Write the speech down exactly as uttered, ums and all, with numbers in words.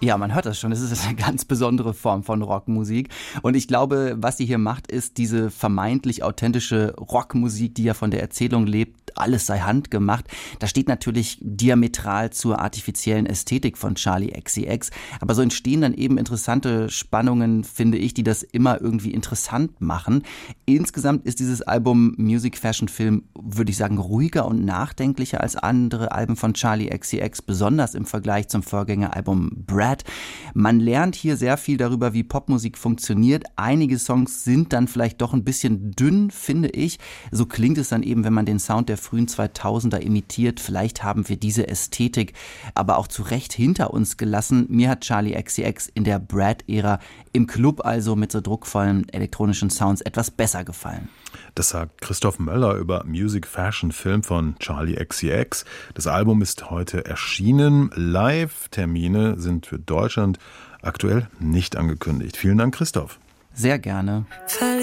Ja, man hört das schon. Es ist eine ganz besondere Form von Rockmusik. Und ich glaube, was sie hier macht, ist diese vermeintlich authentische Rockmusik, die ja von der Erzählung lebt, alles sei handgemacht. Das steht natürlich diametral zur artifiziellen Ästhetik von Charli X C X. Aber so entstehen dann eben interessante Spannungen, finde ich, die das immer irgendwie interessant machen. Insgesamt ist dieses Album Music Fashion Film, würde ich sagen, ruhiger und nachdenklicher als andere Alben von Charli X C X, besonders im Vergleich zum Vorgängeralbum Brad. Man lernt hier sehr viel darüber, wie Popmusik funktioniert. Einige Songs sind dann vielleicht doch ein bisschen dünn, finde ich. So klingt es dann eben, wenn man den Sound der frühen zweitausender imitiert. Vielleicht haben wir diese Ästhetik aber auch zu Recht hinter uns gelassen. Mir hat Charli X C X in der Brad-Ära im Club also mit so druckvollen elektronischen Sounds etwas besser gefallen. Das sagt Christoph Möller über Music Fashion Film von Charli X C X. Das Album ist heute erschienen. Live-Termine sind für Deutschland aktuell nicht angekündigt. Vielen Dank, Christoph. Sehr gerne.